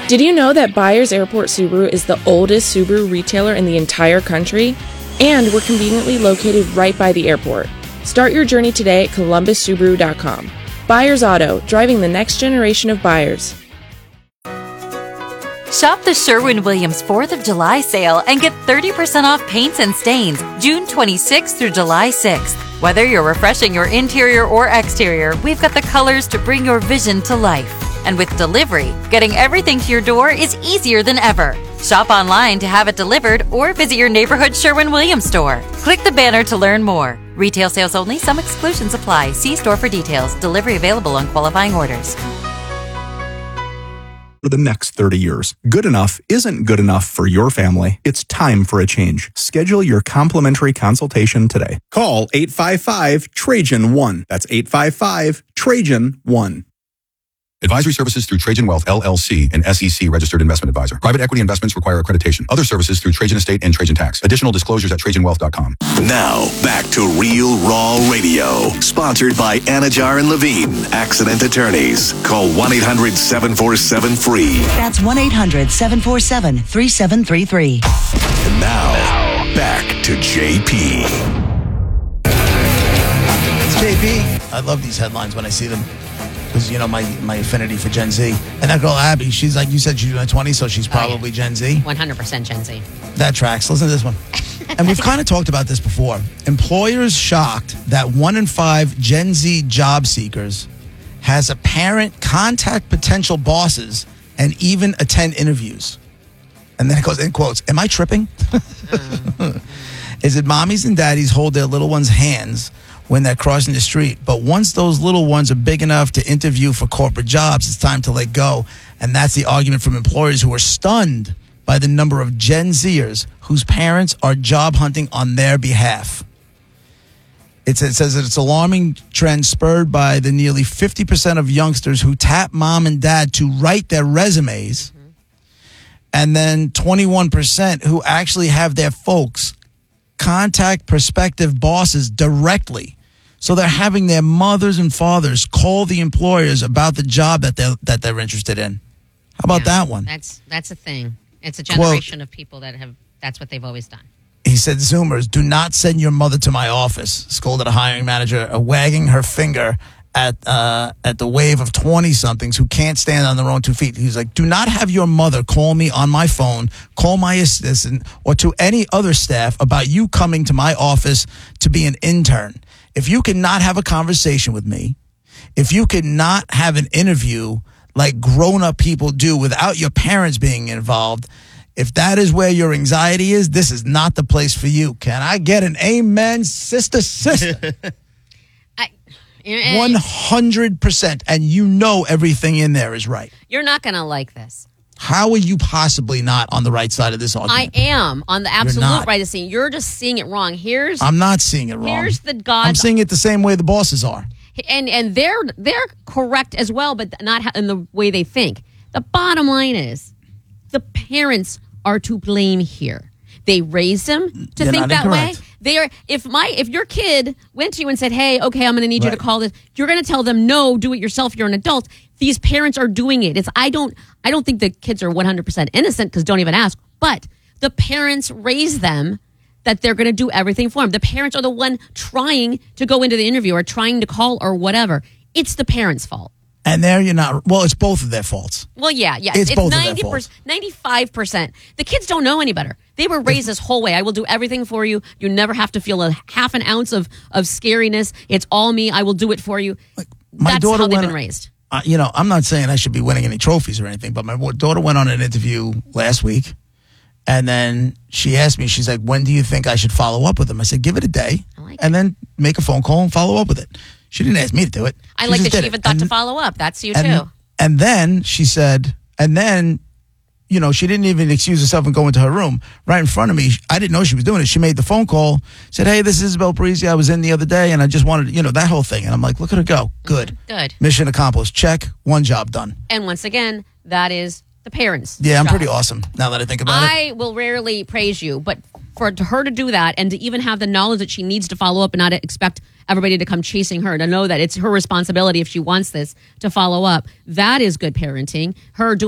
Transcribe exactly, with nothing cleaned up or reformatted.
Did you know that Byers Airport Subaru is the oldest Subaru retailer in the entire country? And we're conveniently located right by the airport. Start your journey today at columbus subaru dot com. Byers Auto, driving the next generation of buyers. Shop the Sherwin-Williams fourth of July sale and get thirty percent off paints and stains June twenty-sixth through July sixth. Whether you're refreshing your interior or exterior, we've got the colors to bring your vision to life. And with delivery, getting everything to your door is easier than ever. Shop online to have it delivered or visit your neighborhood Sherwin-Williams store. Click the banner to learn more. Retail sales only. Some exclusions apply. See store for details. Delivery available on qualifying orders. For the next thirty years. Good enough isn't good enough for your family. It's time for a change. Schedule your complimentary consultation today. Call eight five five Trajan one. That's eight five five Trajan one. Advisory services through Trajan Wealth, L L C, an S E C registered investment advisor. Private equity investments require accreditation. Other services through Trajan Estate and Trajan Tax. Additional disclosures at trajan wealth dot com. Now, back to Real Raw Radio. Sponsored by Anajar and Levine, accident attorneys. Call one eight hundred seven four seven free. That's one eight hundred seven four seven three seven three three. And now, back to J P. It's J P. I love these headlines when I see them. Because, you know, my, my affinity for Gen Z. And that girl, Abby, she's like, you said she's in her twenties, so she's probably oh, yeah. Gen Z. one hundred percent Gen Z. That tracks. Listen to this one. And we've kind of talked about this before. Employers shocked that one in five Gen Z job seekers has a parent contact potential bosses and even attend interviews. And then it goes in quotes, am I tripping? uh. Is it mommies and daddies hold their little ones' hands when they're crossing the street? But once those little ones are big enough to interview for corporate jobs, it's time to let go. And that's the argument from employers who are stunned by the number of Gen Zers whose parents are job hunting on their behalf. It says that it's an alarming trend spurred by the nearly fifty percent of youngsters who tap mom and dad to write their resumes, mm-hmm. and then twenty-one percent who actually have their folks contact prospective bosses directly. So they're having their mothers and fathers call the employers about the job that they're, that they're interested in. How about yeah, that one? That's that's a thing. It's a generation Quote, of people that have, that's what they've always done. He said, Zoomers, do not send your mother to my office, scolded a hiring manager, uh, wagging her finger at uh, at the wave of twenty-somethings who can't stand on their own two feet. He's like, do not have your mother call me on my phone, call my assistant, or to any other staff about you coming to my office to be an intern. If you cannot have a conversation with me, if you cannot have an interview like grown-up people do without your parents being involved, if that is where your anxiety is, this is not the place for you. Can I get an amen, sister, sister? one hundred percent. And you know everything in there is right. You're not going to like this. How are you possibly not on the right side of this argument? I am on the absolute right of seeing. You're just seeing it wrong. Here's I'm not seeing it wrong. Here's the God. I'm seeing it the same way the bosses are. And and they're they're correct as well, but not in the way they think. The bottom line is the parents are to blame here. They raised them to You're think that incorrect. way. They are. If my if your kid went to you and said, "Hey, okay, I'm going to need right. you to call this," you're going to tell them, "No, do it yourself. You're an adult." These parents are doing it. It's I don't I don't think the kids are one hundred percent innocent because don't even ask. But the parents raise them that they're going to do everything for them. The parents are the one trying to go into the interview or trying to call or whatever. It's the parents' fault. And there you're not. Well, it's both of their faults. Well, yeah, yeah. It's, it's both ninety of their faults. ninety-five percent. The kids don't know any better. They were raised this whole way. I will do everything for you. You never have to feel a half an ounce of, of scariness. It's all me. I will do it for you. Like, my That's daughter how they've went, been raised. Uh, you know, I'm not saying I should be winning any trophies or anything, but my daughter went on an interview last week, and then she asked me, she's like, when do you think I should follow up with them? I said, give it a day, like and it. then make a phone call and follow up with it. She didn't ask me to do it. I she like that she even it. thought and, to follow up. That's you, and, too. And then she said, and then, you know, she didn't even excuse herself and go into her room right in front of me. I didn't know she was doing it. She made the phone call, said, hey, this is Isabel Parisi. I was in the other day, and I just wanted, you know, that whole thing. And I'm like, look at her go. Good. Mm-hmm. Good. Mission accomplished. Check. One job done. And once again, that is the parents' Yeah, I'm job. pretty awesome now that I think about I it. I will rarely praise you, but for her to do that and to even have the knowledge that she needs to follow up and not expect everybody to come chasing her, to know that it's her responsibility if she wants this to follow up, that is good parenting. Her doing